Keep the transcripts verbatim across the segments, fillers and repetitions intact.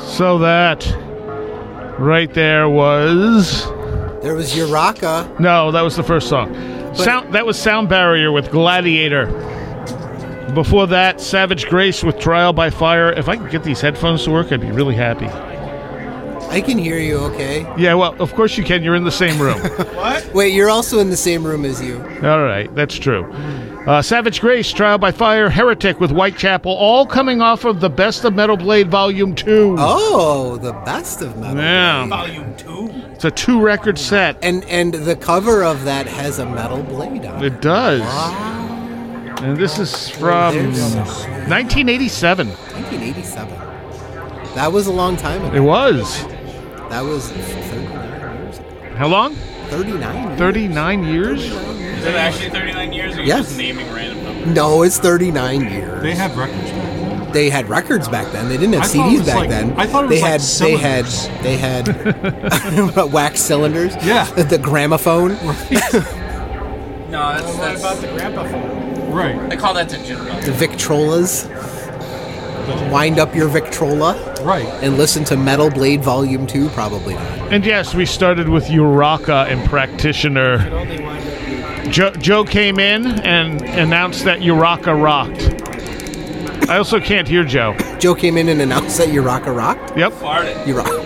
So that right there was... There was Uraka. No, that was the first song. Sound, that was Sound Barrier with Gladiator. Before that, Savage Grace with Trial by Fire. If I could get these headphones to work, I'd be really happy. I can hear you okay. Yeah, well, of course you can. You're in the same room. What? Wait, you're also in the same room as you. All right, that's true. Uh, Savage Grace, Trial by Fire, Heretic with Whitechapel, all coming off of the Best of Metal Blade Volume two. Oh, the Best of Metal Yeah. Blade. Volume two? It's a two-record set. And and the cover of that has a metal blade on it. It does. Wow. And this is from nineteen eighty-seven. nineteen eighty-seven. That was a long time ago. It was. That was thirty-nine years ago. How long? thirty-nine years. thirty-nine years? Is it actually thirty-nine years, or are you Yes. just naming random numbers? No, it's thirty-nine years. They had records back then. They had records back then. They didn't have I thought it C Ds was back like- then. I thought it they was like had cylinders. they had they had wax cylinders. Yeah. The gramophone. No, that's, What that's about the grandpa phone? Right. I call that the general. The Victrolas. Wind up your Victrola Right. and listen to Metal Blade Volume two. Probably not. And yes, we started with Uraka and Practitioner. Only wind up your Joe, Joe came in and announced that Uraka rocked. I also can't hear Joe. Joe came in and announced that Uraka rocked. Yep. Farted. You rock.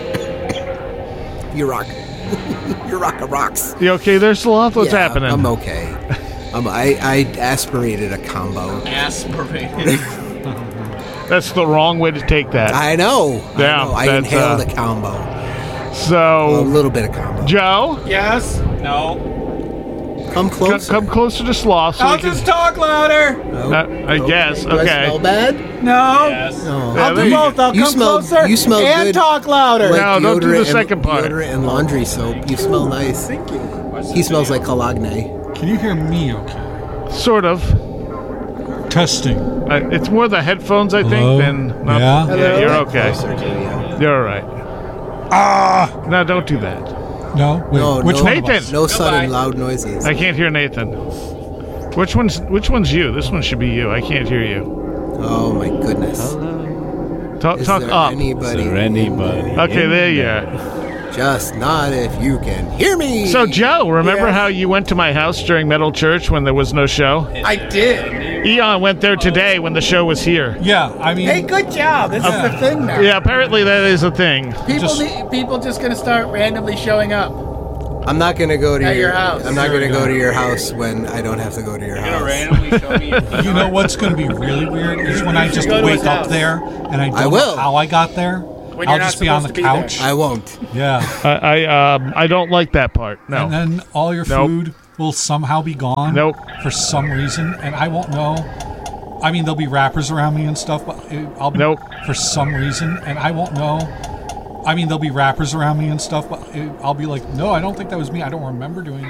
You rock. Uraka rocks. You okay there, Sloth? What's Yeah, happening? I'm okay. Um, I, I aspirated a combo. Aspirated. That's the wrong way to take that. I know. Yeah, I, know. I that's, inhaled uh, a combo. A So, little bit of combo. Joe, Yes? No. Come c- close. come closer to Sloth. So I'll we can, just talk louder. uh, I guess. Do I Okay. smell bad? No. Yes. No. Yeah, I'll there do you both. I'll You come smell- closer you smell and good. talk louder. Like No, don't do the deodorant second and, part. Deodorant and laundry soap. You smell nice. Thank you. He smells like Cologne. Can you hear me okay? Sort of. Testing. Uh, it's more the headphones, I think, Hello? than. Not, Yeah? yeah, you're okay. Closer to you. You're all right. Ah! No, don't do that. No? Wait, No, which no, one of Nathan. us? No sudden Goodbye. loud noises. I can't hear Nathan. Which one's Which one's you? This one should be you. I can't hear you. Oh my goodness. Talk, Is talk there up. anybody? anybody? Okay, there you are. Just not if you can hear me. So, Joe, remember Yeah. how you went to my house during Metal Church when there was no show? I did. Eon went there today when the show was here. Yeah, I mean, Hey, good job. This is the thing now. Yeah, apparently that is a thing. People, Just- need, people just gonna start randomly showing up. I'm not gonna go to At your, your house. I'm not Sure, gonna go yeah. to your house when I don't have to go to your You're gonna house. randomly show me. you know what's going to be really weird is when I just go to wake his up house. there and I don't I will. know how I got there. When I'll you're not just be on the supposed to be there. couch. I won't. Yeah. I I, um, I don't like that part. No. And then all your Nope. food will somehow be gone Nope. for some reason, and I won't know. I mean, there'll be wrappers around me and stuff, but it- I'll be Nope. for some reason, and I won't know. I mean, there'll be wrappers around me and stuff, but it- I'll be like, no, I don't think that was me. I don't remember doing